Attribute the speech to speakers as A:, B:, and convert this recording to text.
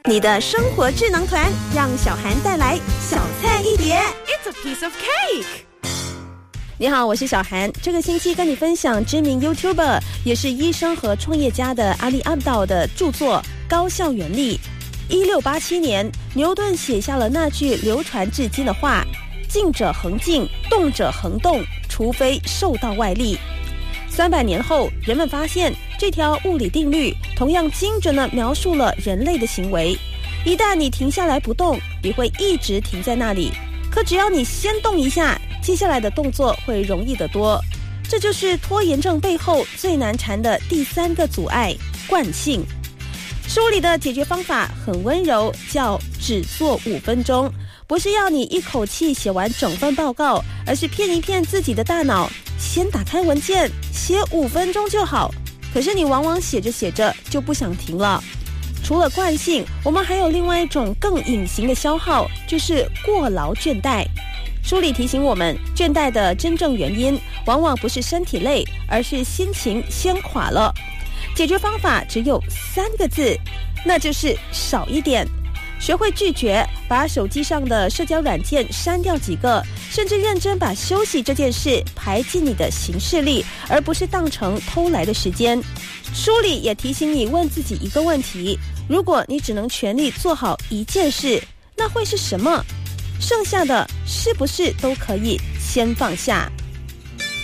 A: 你的生活智能团，让小涵带来小菜一碟。
B: It's a piece of cake。
A: 你好，我是小涵。这个星期跟你分享知名 YouTuber 也是医生和创业家的阿里阿道的著作《高效原理》。1687年，牛顿写下了那句流传至今的话：静者恒静，动者恒动，除非受到外力。300年后，人们发现这条物理定律同样精准地描述了人类的行为。一旦你停下来不动，你会一直停在那里。可只要你先动一下，接下来的动作会容易得多。这就是拖延症背后最难缠的第3个阻碍——惯性。书里的解决方法很温柔，叫只做5分钟。不是要你一口气写完整份报告，而是骗一骗自己的大脑，先打开文件，写5分钟就好。可是你往往写着写着就不想停了。除了惯性，我们还有另外一种更隐形的消耗，就是过劳倦怠。书里提醒我们，倦怠的真正原因往往不是身体累，而是心情先垮了。解决方法只有3个字，那就是少一点。学会拒绝，把手机上的社交软件删掉几个，甚至认真把休息这件事排进你的行事历，而不是当成偷来的时间。书里也提醒你问自己一个问题：如果你只能全力做好一件事，那会是什么？剩下的是不是都可以先放下？